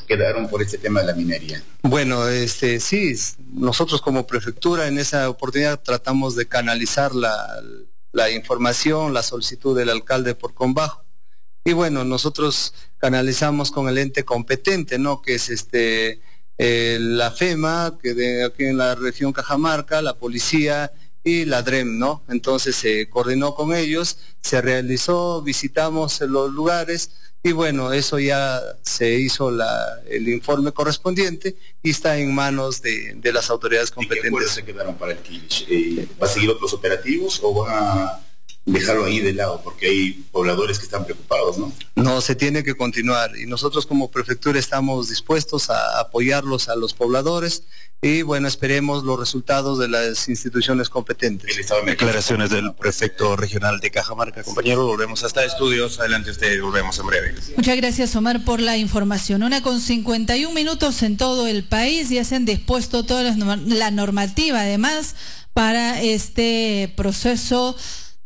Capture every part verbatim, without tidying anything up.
quedaron por este tema de la minería? Bueno, este sí, nosotros como prefectura en esa oportunidad tratamos de canalizar la, la información, la solicitud del alcalde por Combajo. Y bueno, nosotros canalizamos con el ente competente, ¿no? Que es este eh, la FEMA, que de aquí en la región Cajamarca, la policía y la DREM, ¿no? Entonces se coordinó con ellos, se realizó, visitamos los lugares y bueno, eso ya se hizo la, el informe correspondiente y está en manos de, de las autoridades competentes. ¿Y qué acuerdos se quedaron para el Quilich? Eh, ¿Va a seguir otros operativos o van a dejarlo ahí de lado? Porque hay pobladores que están preocupados, ¿no? No, se tiene que continuar y nosotros como prefectura estamos dispuestos a apoyarlos a los pobladores y bueno, esperemos los resultados de las instituciones competentes. Declaraciones del prefecto regional de Cajamarca. Compañero, volvemos hasta estudios. Adelante usted, volvemos en breve. Muchas gracias, Omar, por la información. Una con cincuenta y un minutos en todo el país. Ya se han dispuesto toda la normativa, además, para este proceso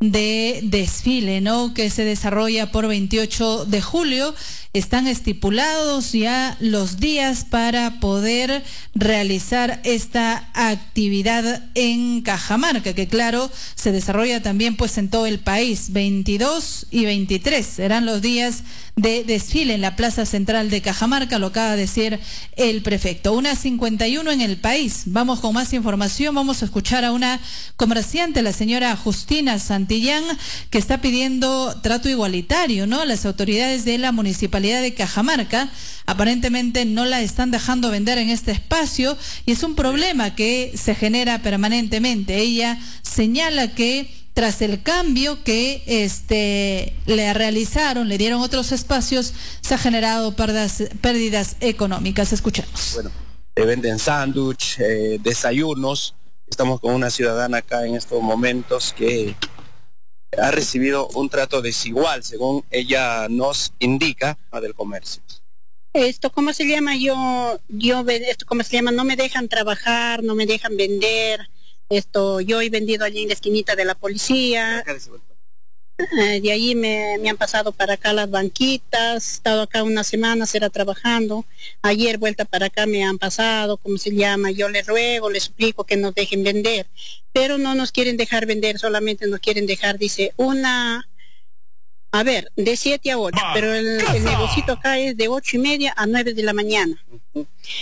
de desfile, ¿no? Que se desarrolla por veintiocho de julio. Están estipulados ya los días para poder realizar esta actividad en Cajamarca, que claro, se desarrolla también pues en todo el país. veintidós y veintitrés serán los días de desfile en la Plaza Central de Cajamarca, lo acaba de decir el prefecto. Una cincuenta y uno en el país. Vamos con más información, vamos a escuchar a una comerciante, la señora Justina Santillán, que está pidiendo trato igualitario, ¿no? Las autoridades de la municipalidad de Cajamarca aparentemente no la están dejando vender en este espacio y es un problema que se genera permanentemente. Ella señala que tras el cambio que este le realizaron, le dieron otros espacios, se ha generado pérdidas, pérdidas económicas. Escuchemos. Bueno, te venden sándwich, eh, desayunos. Estamos con una ciudadana acá en estos momentos que ha recibido un trato desigual, según ella nos indica, del comercio. Esto, ¿cómo se llama? Yo, yo, esto, ¿cómo se llama? No me dejan trabajar, no me dejan vender. Esto, yo he vendido allí en la esquinita de la policía. Eh, de ahí me, me han pasado para acá las banquitas. He estado acá una semana, será trabajando. Ayer vuelta para acá me han pasado, ¿cómo se llama? Yo les ruego, les suplico que nos dejen vender. Pero no nos quieren dejar vender, solamente nos quieren dejar, dice, una... A ver, de siete a ocho, pero el, el negocito acá es de ocho y media a nueve de la mañana. Uh-huh.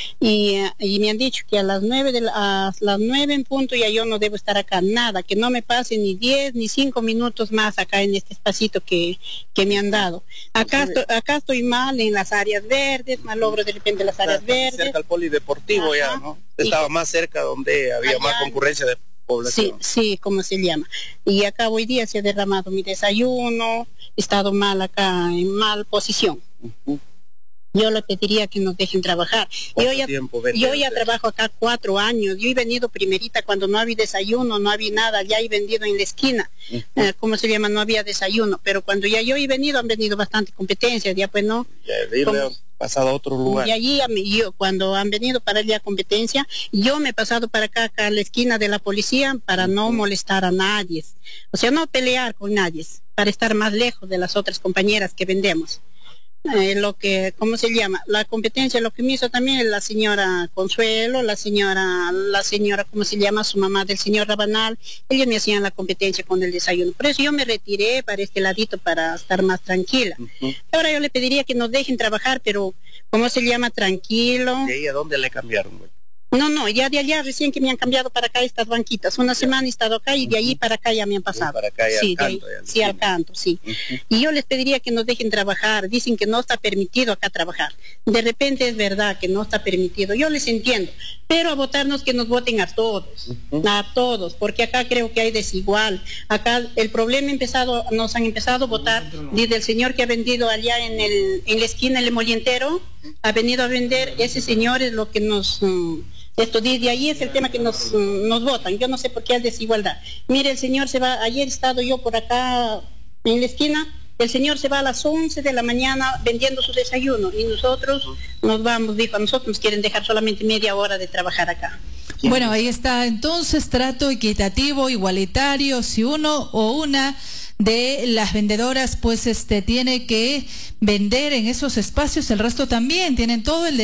y, uh, y me han dicho que a las nueve de la, a las nueve en punto ya yo no debo estar acá, nada, que no me pase ni diez ni cinco minutos más acá en este espacito que, que me han dado. Acá, estoy, acá estoy mal en las áreas verdes, mal logro de repente las áreas verdes. Cerca al polideportivo. Ajá. Ya, ¿no? Estaba y, más cerca donde había allá, más concurrencia de población. Sí, sí, ¿cómo se llama? Y acá hoy día se ha derramado mi desayuno, he estado mal acá, en mal posición. Uh-huh. Yo le pediría que nos dejen trabajar. Yo ya, yo ya trabajo acá cuatro años. Yo he venido primerita cuando no había desayuno, no había nada. Ya he vendido en la esquina. Uh-huh. eh, ¿Cómo se llama? No había desayuno. Pero cuando ya yo he venido, han venido bastante competencias. Ya pues no. Ya, de irle pasado a otro lugar. Y allí, yo, cuando han venido para allá competencia, yo me he pasado para acá, acá a la esquina de la policía para uh-huh. no molestar a nadie. O sea, no pelear con nadie, para estar más lejos de las otras compañeras que vendemos. Eh, lo que, ¿cómo se llama? La competencia, lo que me hizo también la señora Consuelo, la señora, la señora, ¿cómo se llama? Su mamá del señor Rabanal, ellos me hacían la competencia con el desayuno. Por eso yo me retiré para este ladito para estar más tranquila. Uh-huh. Ahora yo le pediría que nos dejen trabajar, pero, ¿cómo se llama? Tranquilo. ¿De ahí a dónde le cambiaron, güey? No, no, ya de allá recién que me han cambiado para acá estas banquitas. Una ya. semana he estado acá y de ahí para acá ya me han pasado. Para acá ya sí, al canto. Ahí, ya sí, al canto, sí. Uh-huh. Y yo les pediría que nos dejen trabajar. Dicen que no está permitido acá trabajar. De repente es verdad que no está permitido. Yo les entiendo. Pero a votarnos que nos voten a todos. Uh-huh. A todos. Porque acá creo que hay desigual. Acá el problema empezado, nos han empezado a votar desde el señor que ha vendido allá en, el, en la esquina, el molientero. Ha venido a vender. Ese señor es lo que nos... Um, Esto de ahí es el tema que nos, nos votan. Yo no sé por qué hay desigualdad. Mire, el señor se va, ayer he estado yo por acá en la esquina, el señor se va a las once de la mañana vendiendo su desayuno y nosotros nos vamos, dijo, a nosotros nos quieren dejar solamente media hora de trabajar acá. Bueno, ahí está entonces, trato equitativo, igualitario, si uno o una de las vendedoras pues este tiene que vender en esos espacios, el resto también tienen todo el